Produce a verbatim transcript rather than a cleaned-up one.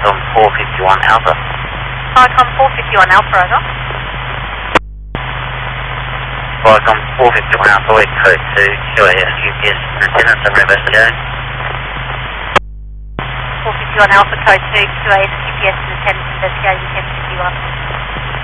Vicom four fifty-one Alpha. Vicom four fifty-one Alpha, over. Vicom four fifty-one Alpha, wait code two, Q A S G P S and attendance and reverse again. four fifty-one Alpha, code two, Q A S G P S and attendance investigating ten fifty-one.